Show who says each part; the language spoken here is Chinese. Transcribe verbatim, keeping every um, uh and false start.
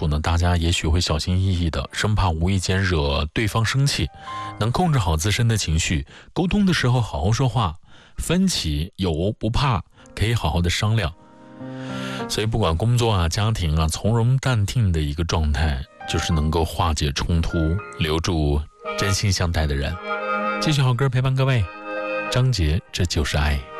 Speaker 1: 处呢，大家也许会小心翼翼的，生怕无意间惹对方生气，能控制好自身的情绪，沟通的时候好好说话，分歧有不怕，可以好好的商量。所以不管工作啊、家庭啊，从容淡定的一个状态，就是能够化解冲突，留住真心相待的人。继续好歌陪伴各位，张杰，这就是爱。